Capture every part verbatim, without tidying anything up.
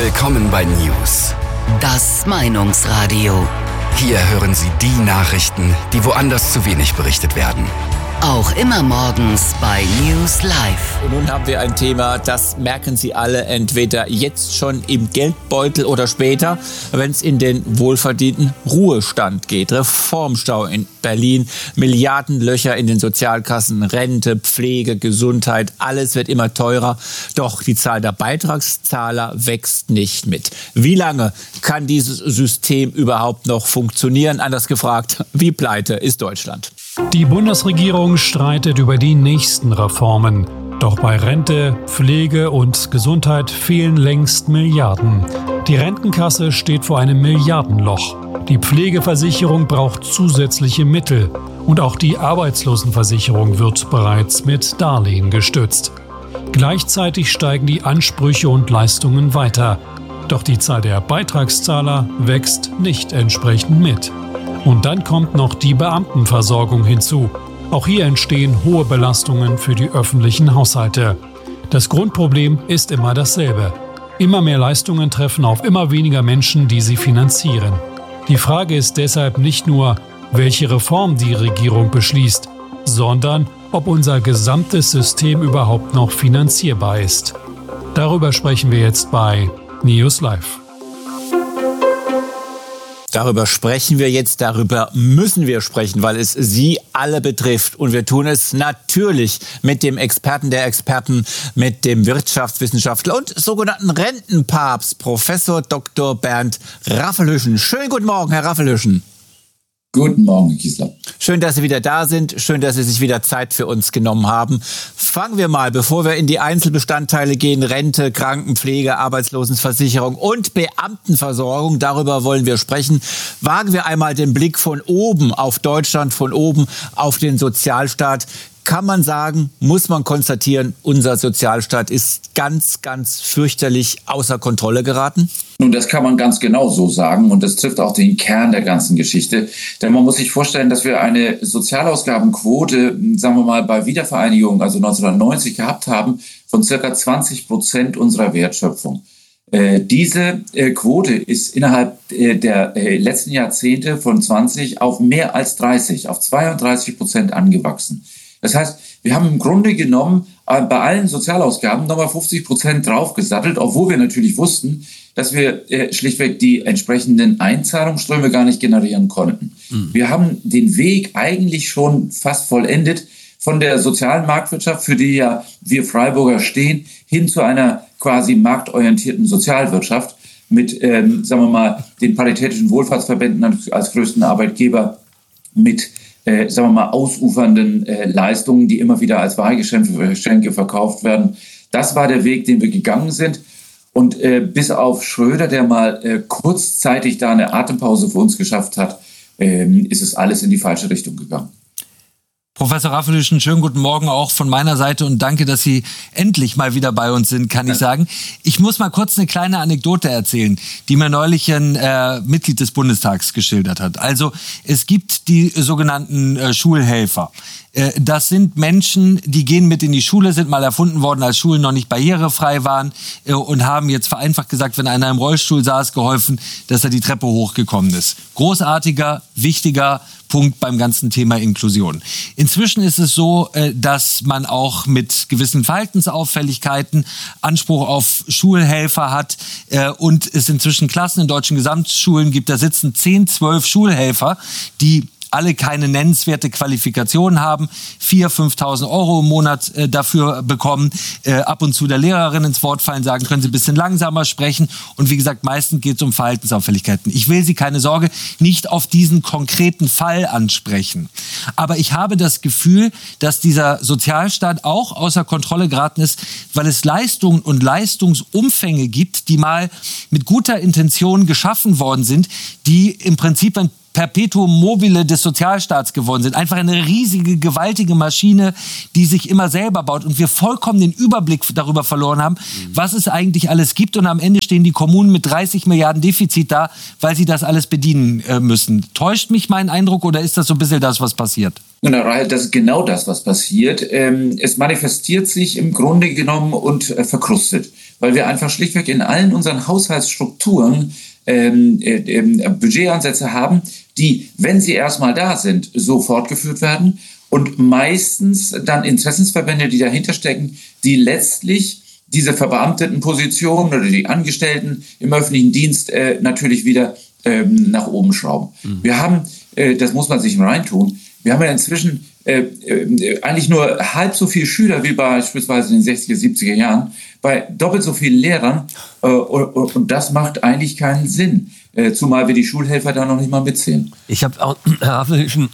Willkommen bei News. Das Meinungsradio. Hier hören Sie die Nachrichten, die woanders zu wenig berichtet werden. Auch immer morgens bei News Live. Und nun haben wir ein Thema, das merken Sie alle entweder jetzt schon im Geldbeutel oder später, wenn es in den wohlverdienten Ruhestand geht. Reformstau in Berlin, Milliardenlöcher in den Sozialkassen, Rente, Pflege, Gesundheit, alles wird immer teurer. Doch die Zahl der Beitragszahler wächst nicht mit. Wie lange kann dieses System überhaupt noch funktionieren? Anders gefragt, wie pleite ist Deutschland? Die Bundesregierung streitet über die nächsten Reformen. Doch bei Rente, Pflege und Gesundheit fehlen längst Milliarden. Die Rentenkasse steht vor einem Milliardenloch. Die Pflegeversicherung braucht zusätzliche Mittel. Und auch die Arbeitslosenversicherung wird bereits mit Darlehen gestützt. Gleichzeitig steigen die Ansprüche und Leistungen weiter. Doch die Zahl der Beitragszahler wächst nicht entsprechend mit. Und dann kommt noch die Beamtenversorgung hinzu. Auch hier entstehen hohe Belastungen für die öffentlichen Haushalte. Das Grundproblem ist immer dasselbe. Immer mehr Leistungen treffen auf immer weniger Menschen, die sie finanzieren. Die Frage ist deshalb nicht nur, welche Reform die Regierung beschließt, sondern ob unser gesamtes System überhaupt noch finanzierbar ist. Darüber sprechen wir jetzt bei News Live. Darüber sprechen wir jetzt, darüber müssen wir sprechen, weil es Sie alle betrifft. Und wir tun es natürlich mit dem Experten der Experten, mit dem Wirtschaftswissenschaftler und sogenannten Rentenpapst, Professor Doktor Bernd Raffelhüschen. Schönen guten Morgen, Herr Raffelhüschen. Guten Morgen, Herr Kiesler. Schön, dass Sie wieder da sind. Schön, dass Sie sich wieder Zeit für uns genommen haben. Fangen wir mal, bevor wir in die Einzelbestandteile gehen, Rente, Krankenpflege, Arbeitslosenversicherung und Beamtenversorgung, darüber wollen wir sprechen. Wagen wir einmal den Blick von oben auf Deutschland, von oben auf den Sozialstaat. Kann man sagen, muss man konstatieren, unser Sozialstaat ist ganz, ganz fürchterlich außer Kontrolle geraten? Nun, das kann man ganz genau so sagen und das trifft auch den Kern der ganzen Geschichte. Denn man muss sich vorstellen, dass wir eine Sozialausgabenquote, sagen wir mal, bei Wiedervereinigung, also neunzehnhundertneunzig gehabt haben, von circa zwanzig Prozent unserer Wertschöpfung. Äh, diese äh, Quote ist innerhalb äh, der äh, letzten Jahrzehnte von zwanzig auf mehr als dreißig, auf zweiunddreißig Prozent angewachsen. Das heißt, wir haben im Grunde genommen äh, bei allen Sozialausgaben nochmal fünfzig Prozent draufgesattelt, obwohl wir natürlich wussten, dass wir äh, schlichtweg die entsprechenden Einzahlungsströme gar nicht generieren konnten. Mhm. Wir haben den Weg eigentlich schon fast vollendet von der sozialen Marktwirtschaft, für die ja wir Freiburger stehen, hin zu einer quasi marktorientierten Sozialwirtschaft mit, ähm, sagen wir mal, den paritätischen Wohlfahrtsverbänden als größten Arbeitgeber, mit Äh, sagen wir mal, ausufernden äh, Leistungen, die immer wieder als Wahlgeschenke verkauft werden. Das war der Weg, den wir gegangen sind. Und äh, bis auf Schröder, der mal äh, kurzzeitig da eine Atempause für uns geschafft hat, äh, ist es alles in die falsche Richtung gegangen. Professor Raffelhüschen, schönen guten Morgen auch von meiner Seite und danke, dass Sie endlich mal wieder bei uns sind, kann ich sagen. Ich muss mal kurz eine kleine Anekdote erzählen, die mir neulich ein äh, Mitglied des Bundestags geschildert hat. Also es gibt die sogenannten äh, Schulhelfer. Äh, das sind Menschen, die gehen mit in die Schule, sind mal erfunden worden, als Schulen noch nicht barrierefrei waren äh, und haben jetzt vereinfacht gesagt, wenn einer im Rollstuhl saß, geholfen, dass er die Treppe hochgekommen ist. Großartiger, wichtiger Punkt beim ganzen Thema Inklusion. Inzwischen ist es so, dass man auch mit gewissen Verhaltensauffälligkeiten Anspruch auf Schulhelfer hat und es inzwischen Klassen in deutschen Gesamtschulen gibt, da sitzen zehn, zwölf Schulhelfer, die alle keine nennenswerte Qualifikation haben, viertausend, fünftausend Euro im Monat äh, dafür bekommen, äh, ab und zu der Lehrerin ins Wort fallen, sagen, können Sie ein bisschen langsamer sprechen. Und wie gesagt, meistens geht es um Verhaltensauffälligkeiten. Ich will Sie, keine Sorge, nicht auf diesen konkreten Fall ansprechen. Aber ich habe das Gefühl, dass dieser Sozialstaat auch außer Kontrolle geraten ist, weil es Leistungen und Leistungsumfänge gibt, die mal mit guter Intention geschaffen worden sind, die im Prinzip ein Perpetuum mobile des Sozialstaats geworden sind. Einfach eine riesige, gewaltige Maschine, die sich immer selber baut und wir vollkommen den Überblick darüber verloren haben, was es eigentlich alles gibt und am Ende stehen die Kommunen mit dreißig Milliarden Defizit da, weil sie das alles bedienen äh, müssen. Täuscht mich mein Eindruck oder ist das so ein bisschen das, was passiert? Das ist genau das, was passiert. Es manifestiert sich im Grunde genommen und verkrustet. weil wir einfach schlichtweg in allen unseren Haushaltsstrukturen ähm, äh, äh, Budgetansätze haben, die, wenn sie erstmal da sind, so fortgeführt werden und meistens dann Interessensverbände, die dahinter stecken, die letztlich diese verbeamteten Positionen oder die Angestellten im öffentlichen Dienst äh, natürlich wieder ähm, nach oben schrauben. Mhm. Wir haben, äh, das muss man sich reintun, wir haben ja inzwischen äh, äh, eigentlich nur halb so viele Schüler wie beispielsweise in den sechziger, siebziger Jahren, bei doppelt so vielen Lehrern äh, und, und das macht eigentlich keinen Sinn, äh, zumal wir die Schulhelfer da noch nicht mal mitzählen. Ich habe auch, Herr Hafelhüschen,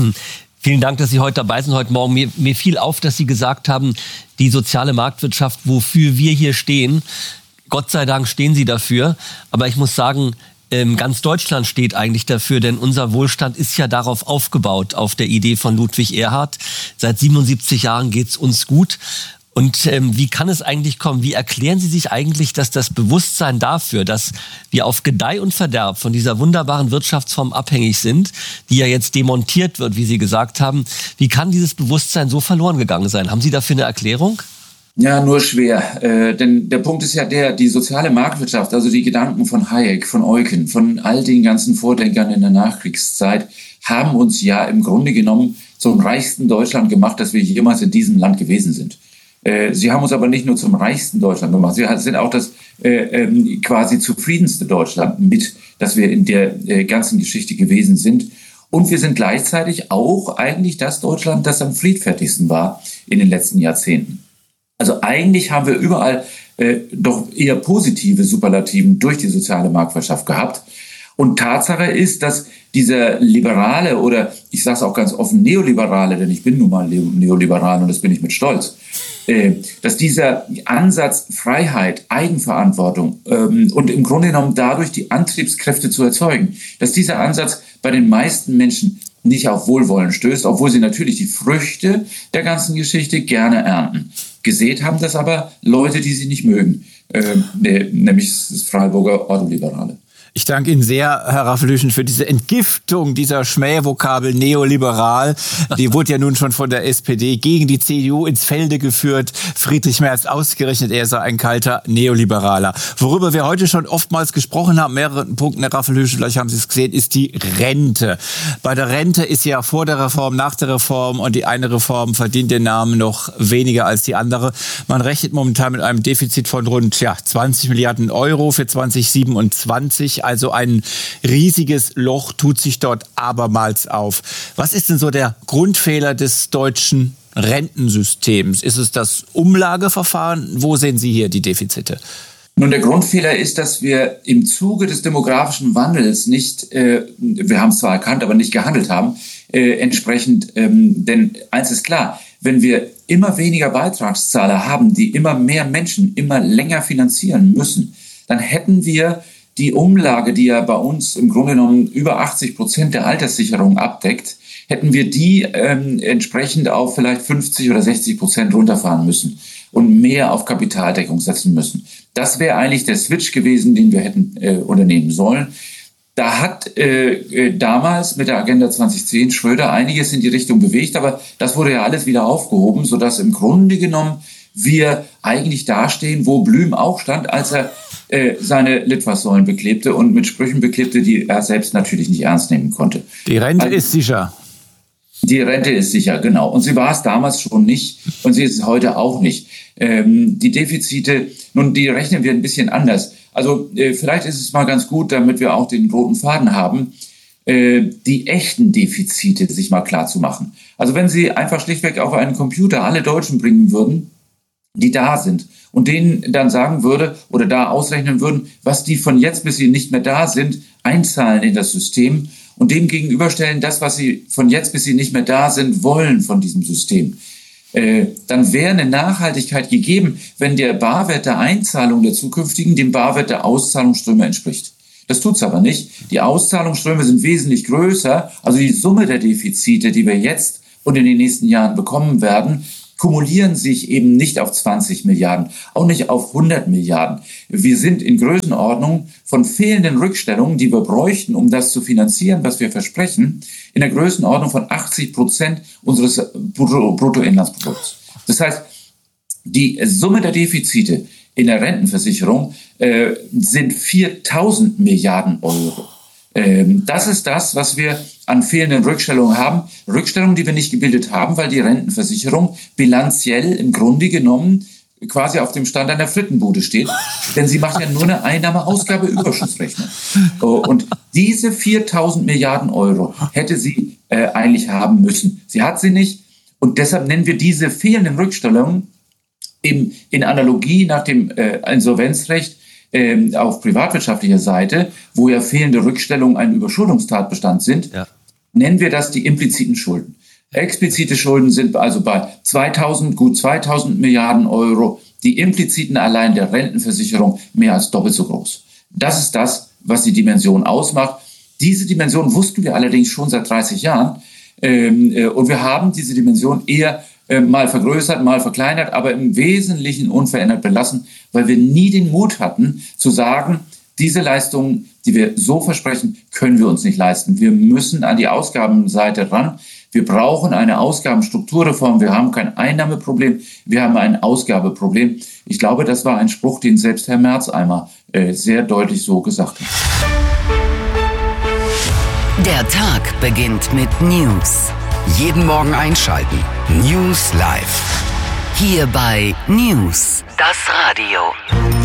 vielen Dank, dass Sie heute dabei sind, heute Morgen. Mir, mir fiel auf, dass Sie gesagt haben, die soziale Marktwirtschaft, wofür wir hier stehen, Gott sei Dank stehen Sie dafür. Aber ich muss sagen, ganz Deutschland steht eigentlich dafür, denn unser Wohlstand ist ja darauf aufgebaut, auf der Idee von Ludwig Erhard. Seit siebenundsiebzig Jahren geht's uns gut. Und ähm, wie kann es eigentlich kommen? Wie erklären Sie sich eigentlich, dass das Bewusstsein dafür, dass wir auf Gedeih und Verderb von dieser wunderbaren Wirtschaftsform abhängig sind, die ja jetzt demontiert wird, wie Sie gesagt haben, wie kann dieses Bewusstsein so verloren gegangen sein? Haben Sie dafür eine Erklärung? Ja, nur schwer. Äh, denn der Punkt ist ja der, die soziale Marktwirtschaft, also die Gedanken von Hayek, von Eucken, von all den ganzen Vordenkern in der Nachkriegszeit, haben uns ja im Grunde genommen zum reichsten Deutschland gemacht, das wir jemals in diesem Land gewesen sind. Äh, sie haben uns aber nicht nur zum reichsten Deutschland gemacht, sie sind auch das äh, äh, quasi zufriedenste Deutschland mit, das wir in der äh, ganzen Geschichte gewesen sind. Und wir sind gleichzeitig auch eigentlich das Deutschland, das am friedfertigsten war in den letzten Jahrzehnten. Also eigentlich haben wir überall äh, doch eher positive Superlativen durch die soziale Marktwirtschaft gehabt. Und Tatsache ist, dass dieser liberale oder ich sage es auch ganz offen neoliberale, denn ich bin nun mal neoliberal und das bin ich mit Stolz, äh, dass dieser Ansatz Freiheit, Eigenverantwortung ähm, und im Grunde genommen dadurch die Antriebskräfte zu erzeugen, dass dieser Ansatz bei den meisten Menschen nicht auf Wohlwollen stößt, obwohl sie natürlich die Früchte der ganzen Geschichte gerne ernten. Gesät haben das aber Leute, die sie nicht mögen, äh, nämlich das Freiburger Ordoliberale. Ich danke Ihnen sehr, Herr Raffelhüschen, für diese Entgiftung dieser Schmähvokabel neoliberal. Die wurde ja nun schon von der S P D gegen die C D U ins Felde geführt. Friedrich Merz ausgerechnet, er sei ein kalter Neoliberaler. Worüber wir heute schon oftmals gesprochen haben, mehreren Punkten, Herr Raffelhüschen, vielleicht haben Sie es gesehen, ist die Rente. Bei der Rente ist ja vor der Reform, nach der Reform und die eine Reform verdient den Namen noch weniger als die andere. Man rechnet momentan mit einem Defizit von rund ja, zwanzig Milliarden Euro für zwanzig siebenundzwanzig. Also ein riesiges Loch tut sich dort abermals auf. Was ist denn so der Grundfehler des deutschen Rentensystems? Ist es das Umlageverfahren? Wo sehen Sie hier die Defizite? Nun, der Grundfehler ist, dass wir im Zuge des demografischen Wandels nicht, äh, wir haben es zwar erkannt, aber nicht gehandelt haben, äh, entsprechend, ähm, denn eins ist klar, wenn wir immer weniger Beitragszahler haben, die immer mehr Menschen immer länger finanzieren müssen, dann hätten wir die Umlage, die ja bei uns im Grunde genommen über achtzig Prozent der Alterssicherung abdeckt, hätten wir die ähm, entsprechend auf vielleicht fünfzig oder sechzig Prozent runterfahren müssen und mehr auf Kapitaldeckung setzen müssen. Das wäre eigentlich der Switch gewesen, den wir hätten äh, unternehmen sollen. Da hat äh, äh, damals mit der Agenda zwanzig zehn Schröder einiges in die Richtung bewegt, aber das wurde ja alles wieder aufgehoben, sodass im Grunde genommen wir eigentlich dastehen, wo Blüm auch stand, als er äh, seine Litfaßsäulen beklebte und mit Sprüchen beklebte, die er selbst natürlich nicht ernst nehmen konnte. Die Rente also, ist sicher. Die Rente ist sicher, genau. Und sie war es damals schon nicht und sie ist es heute auch nicht. Ähm, die Defizite, nun, die rechnen wir ein bisschen anders. Also äh, vielleicht ist es mal ganz gut, damit wir auch den roten Faden haben, äh, die echten Defizite sich mal klar zu machen. Also wenn Sie einfach schlichtweg auf einen Computer alle Deutschen bringen würden, die da sind und denen dann sagen würde oder da ausrechnen würden, was die von jetzt, bis sie nicht mehr da sind, einzahlen in das System und dem gegenüberstellen das, was sie von jetzt, bis sie nicht mehr da sind, wollen von diesem System. Äh, dann wäre eine Nachhaltigkeit gegeben, wenn der Barwert der Einzahlung der zukünftigen dem Barwert der Auszahlungsströme entspricht. Das tut's aber nicht. Die Auszahlungsströme sind wesentlich größer, also die Summe der Defizite, die wir jetzt und in den nächsten Jahren bekommen werden, kumulieren sich eben nicht auf zwanzig Milliarden, auch nicht auf hundert Milliarden. Wir sind in Größenordnung von fehlenden Rückstellungen, die wir bräuchten, um das zu finanzieren, was wir versprechen, in der Größenordnung von achtzig Prozent unseres Bruttoinlandsprodukts. Das heißt, die Summe der Defizite in der Rentenversicherung äh, sind viertausend Milliarden Euro. Ähm, das ist das, was wir an fehlenden Rückstellungen haben. Rückstellungen, die wir nicht gebildet haben, weil die Rentenversicherung bilanziell im Grunde genommen quasi auf dem Stand einer Frittenbude steht. Denn sie macht ja nur eine Einnahme-Ausgabe-Überschussrechnung. Und diese viertausend Milliarden Euro hätte sie äh, eigentlich haben müssen. Sie hat sie nicht. Und deshalb nennen wir diese fehlenden Rückstellungen im, in Analogie nach dem äh, Insolvenzrecht äh, auf privatwirtschaftlicher Seite, wo ja fehlende Rückstellungen ein Überschuldungstatbestand sind, ja. nennen wir das die impliziten Schulden. Explizite Schulden sind also bei zweitausend, gut zweitausend Milliarden Euro, die impliziten allein der Rentenversicherung mehr als doppelt so groß. Das ist das, was die Dimension ausmacht. Diese Dimension wussten wir allerdings schon seit dreißig Jahren. Ähm, äh, und wir haben diese Dimension eher äh, mal vergrößert, mal verkleinert, aber im Wesentlichen unverändert belassen, weil wir nie den Mut hatten zu sagen, diese Leistungen, die wir so versprechen, können wir uns nicht leisten. Wir müssen an die Ausgabenseite ran. Wir brauchen eine Ausgabenstrukturreform. Wir haben kein Einnahmeproblem, wir haben ein Ausgabeproblem. Ich glaube, das war ein Spruch, den selbst Herr Merz einmal äh, sehr deutlich so gesagt hat. Der Tag beginnt mit News. Jeden Morgen einschalten. News Live. Hier bei News, das Radio.